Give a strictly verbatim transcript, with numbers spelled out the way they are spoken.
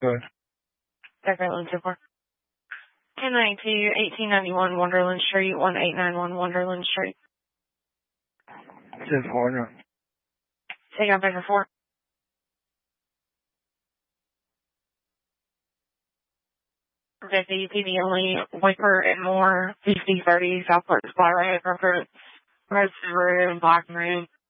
Good. Definitely two four. ten ninety-two, eighteen ninety-one Wonderland Street, one eight nine one Wonderland Street. ten four, no. Take out Baker four. fifty, P D only, Wiper and More, fifty thirty, Southport Supply Right, Reference, Red Subaru, Black Marine.